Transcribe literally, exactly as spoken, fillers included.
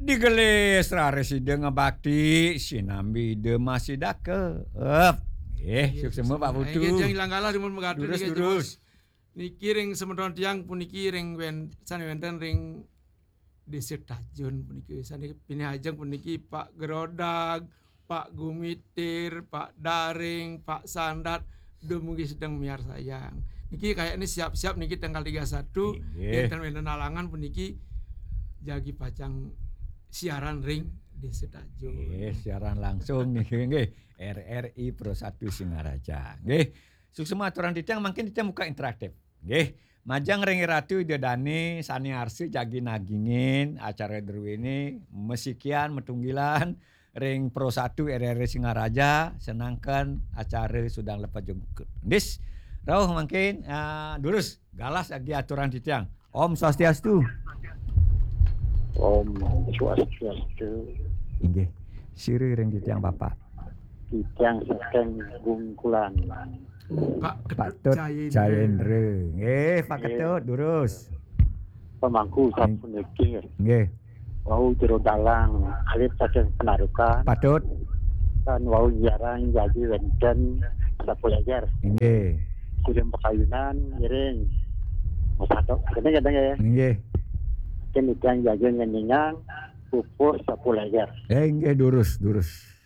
Digelis ra residen ngebakti sinambi de masih dake. Ep. Eh, sukses Pak Putu. Yang ilang kalah di mun megadu Durus niki durus. niki ring sementon tiang puniki ring wen sane wenten ring Desa Tajun puniki sane pini ajeng puniki Pak Gerodag, Pak Gumitir, Pak Daring, Pak Sandat dumugi sedang miar sayang. Niki kayak ini siap-siap niki tanggal tiga puluh satu enten wenten alangan puniki jagi pacang siaran ring Desa Tajun. Nggih, siaran langsung nih nggih R R I Pro satu Singaraja. Nggih. Sukses aturan titiang makin titiang muka interaktif. Nggih. Majang Rengi Ratu Idedani Sani Arsi jagi nagingin acara dru ini mesikian metunggilan ring Pro satu R R I Singaraja senangkan acara sudah lepas jengkut. Dis rauh makin uh, durus galas lagi aturan titiang. Om Swastiastu. Om Swastiastu. Inggih. Siri ring titiang Bapak. Titiang saking Bungkulan. Pak Patut Jayendra. Nggih, Pak Ketut durus. Pemangku sapuniki. Nggih. Wau jero dalang alit saking Penarukan. Patut. Kan wau jarang jadi wenten sapulajar. Nggih. Kirim Pakayunan ngiring. Masatok kadang-kadang ya. Nggih. Ken yang jaga ngeningan pupus sapulajar. Eh nggih durus, durus.